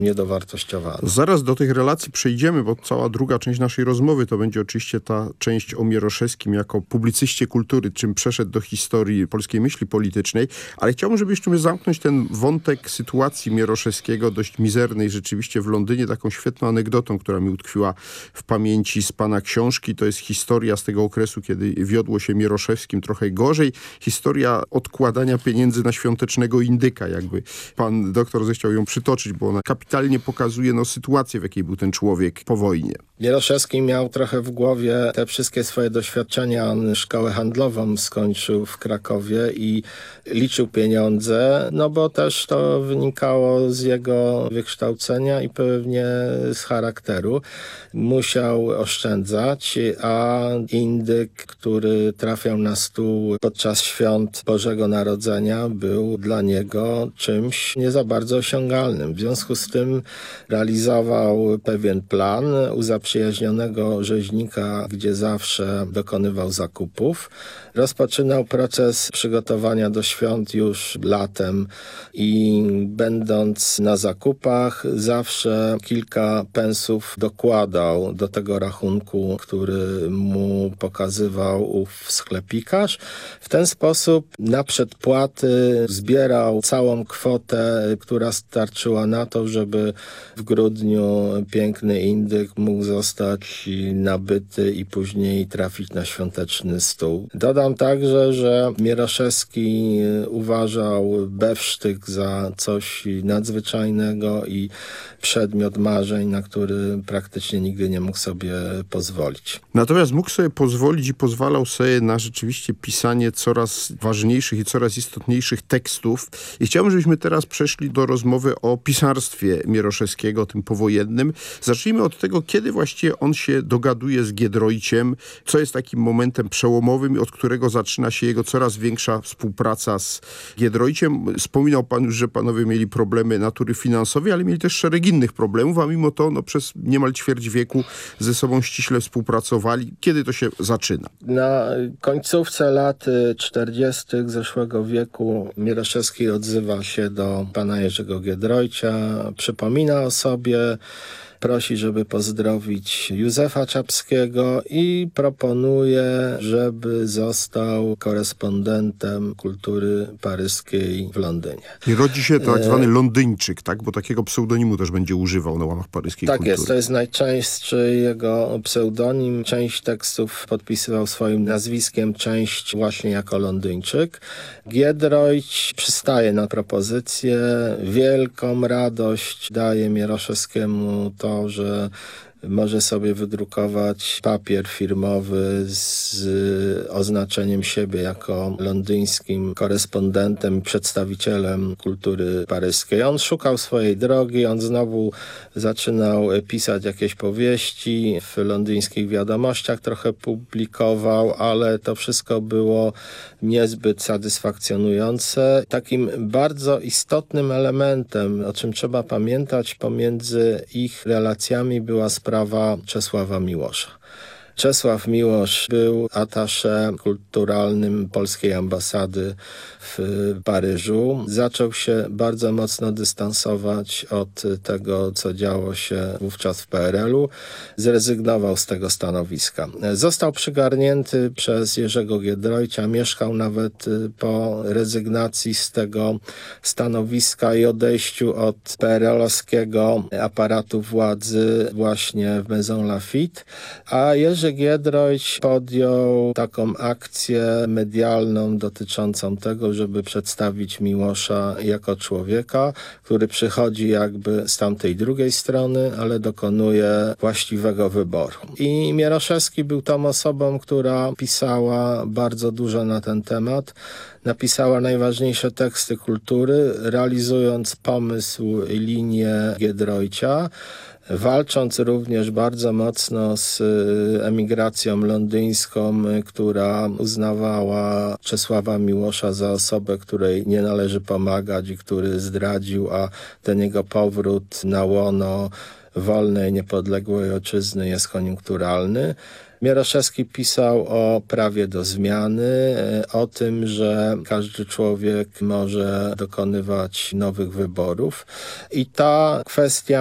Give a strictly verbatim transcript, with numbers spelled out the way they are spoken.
niedowartościowany. Zaraz do tych relacji przejdziemy, bo cała druga część naszej rozmowy to będzie oczywiście ta część o Mieroszewskim jako publicyście kultury, czym przeszedł do historii polskiej myśli politycznej, ale chciałbym, żeby jeszcze zamknąć ten wątek sytuacji Mieroszewskiego, dość mizernej rzeczywiście w Londynie, taką świetną anegdotą, która mi utkwiła w pamięci z pana książki. To jest historia z tego okresu, kiedy wiodło się Mieroszewskim trochę gorzej. Historia odkładania pieniędzy na świątecznego indyka, jakby pan doktor zechciał ją przytoczyć, bo ona kapitalnie pokazuje no, sytuację, w jakiej był ten człowiek po wojnie. Mieroszewski miał trochę w głowie te wszystkie swoje doświadczenia. On szkołę handlową skończył w Krakowie i liczył pieniądze, no bo też to wynikało z jego wykształcenia i pewnie z charakteru. Musiał oszczędzać, a indyk, który trafiał na stół podczas świąt Bożego Narodzenia, był dla niego czymś nie za bardzo osiągalnym. W związku z tym realizował pewien plan u zaprzyjaźnionego rzeźnika, gdzie zawsze dokonywał zakupów. Rozpoczynał proces przygotowania do świąt już latem i będąc na zakupach zawsze kilka pensów dokładał do tego rachunku, który mu pokazywał ów sklepikarz. W ten sposób na przedpłaty zbierał całą kwotę, która starczyła na to, żeby w grudniu piękny indyk mógł zostać nabyty i później trafić na świąteczny stół. Dodam także, że Mieroszewski uważał bewsztyk za coś nadzwyczajnego i przedmiot marzeń, na który praktycznie nigdy nie mógł sobie pozwolić. Natomiast mógł sobie pozwolić i pozwalał sobie na rzeczywiście pisanie coraz ważniejszych i coraz istotniejszych tekstów. I chciałbym, żebyśmy teraz przeszli do rozmowy o pisarstwie Mieroszewskiego, tym powojennym. Zacznijmy od tego, kiedy właściwie on się dogaduje z Giedroyciem, co jest takim momentem przełomowym, od którego zaczyna się jego coraz większa współpraca z Giedroyciem. Wspominał pan już, że panowie mieli problemy natury finansowej, ale mieli też szereg innych problemów, a mimo to no, przez niemal ćwierć wieku ze sobą ściśle współpracowali. Kiedy to się zaczyna? Na końcówce lat czterdziestych zeszłego wieku Mieroszewski odzywa się do pana Jerzego Giedroycia, przypomina o sobie, prosi, żeby pozdrowić Józefa Czapskiego i proponuje, żeby został korespondentem kultury paryskiej w Londynie. I rodzi się tak zwany Londyńczyk, tak? Bo takiego pseudonimu też będzie używał na łamach paryskiej tak kultury. Tak jest, to jest najczęstszy jego pseudonim. Część tekstów podpisywał swoim nazwiskiem, część właśnie jako Londyńczyk. Giedroyć przystaje na propozycję. Wielką radość daje Mieroszewskiemu to, że może sobie wydrukować papier firmowy z oznaczeniem siebie jako londyńskim korespondentem, przedstawicielem kultury paryskiej. On szukał swojej drogi, on znowu zaczynał pisać jakieś powieści, w londyńskich wiadomościach trochę publikował, ale to wszystko było niezbyt satysfakcjonujące. Takim bardzo istotnym elementem, o czym trzeba pamiętać pomiędzy ich relacjami, była sprawa sprawa Czesława Miłosza. Czesław Miłosz był atasze kulturalnym polskiej ambasady w Paryżu. Zaczął się bardzo mocno dystansować od tego, co działo się wówczas w P R L u. Zrezygnował z tego stanowiska. Został przygarnięty przez Jerzego Giedroycia. Mieszkał nawet po rezygnacji z tego stanowiska i odejściu od P R L owskiego aparatu władzy właśnie w Maison Lafitte. A Jerzy Giedroyć podjął taką akcję medialną dotyczącą tego, żeby przedstawić Miłosza jako człowieka, który przychodzi jakby z tamtej drugiej strony, ale dokonuje właściwego wyboru. I Mieroszewski był tą osobą, która pisała bardzo dużo na ten temat. Napisała najważniejsze teksty kultury, realizując pomysł i linię Giedroycia. walcząc również bardzo mocno z emigracją londyńską, która uznawała Czesława Miłosza za osobę, której nie należy pomagać i który zdradził, a ten jego powrót na łono wolnej, niepodległej ojczyzny jest koniunkturalny. Mieroszewski pisał o prawie do zmiany, o tym, że każdy człowiek może dokonywać nowych wyborów i ta kwestia